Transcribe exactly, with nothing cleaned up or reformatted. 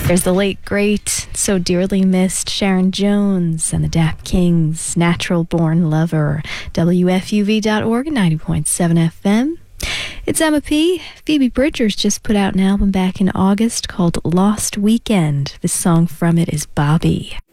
There's the late, great, so dearly missed Sharon Jones and the Dap Kings, Natural Born Lover, W F U V dot org, ninety point seven F M. It's Emma P. Phoebe Bridgers just put out an album back in August called Lost Weekend. This song from it is Bobby.